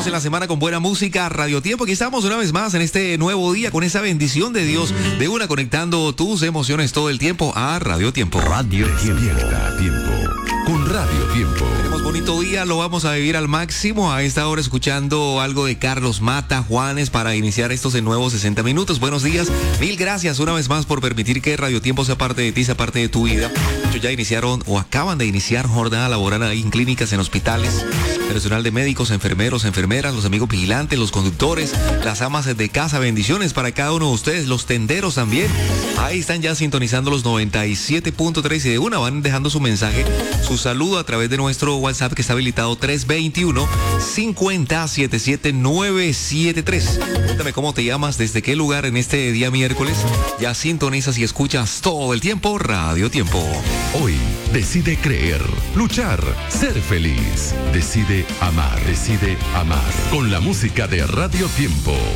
Iniciamos en la semana con buena música, Radio Tiempo. Aquí estamos una vez más en este nuevo día con esa bendición de Dios, de una conectando tus emociones todo el tiempo a Radio Tiempo. Radio Tiempo. Con Radio Tiempo. Tenemos bonito día, lo vamos a vivir al máximo. A esta hora escuchando algo de Carlos Mata, Juanes, para iniciar estos en nuevos 60 minutos. Buenos días, mil gracias una vez más por permitir que Radio Tiempo sea parte de ti, sea parte de tu vida. Ya iniciaron o acaban de iniciar jornada laboral ahí en clínicas, en hospitales. Personal de médicos, enfermeros, enfermeras, los amigos vigilantes, los conductores, las amas de casa, bendiciones para cada uno de ustedes, los tenderos también. Ahí están ya sintonizando los 97.3 y de una van dejando su mensaje, su saludo a través de nuestro WhatsApp que está habilitado 321-50-77973. Cuéntame cómo te llamas, desde qué lugar en este día miércoles ya sintonizas y escuchas todo el tiempo Radio Tiempo. Hoy decide creer, luchar, ser feliz. Decide amar. Con la música de Radio Tiempo.